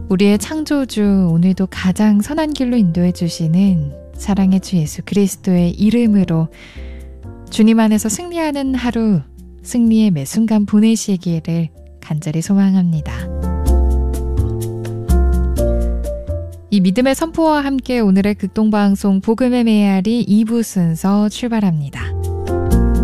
우리의 창조주, 오늘도 가장 선한 길로 인도해 주시는 사랑의 주 예수 그리스도의 이름으로 주님 안에서 승리하는 하루, 승리의 매 순간 보내시기를 간절히 소망합니다. 이 믿음의 선포와 함께 오늘의 극동방송 복음의 메아리 2부 순서 출발합니다.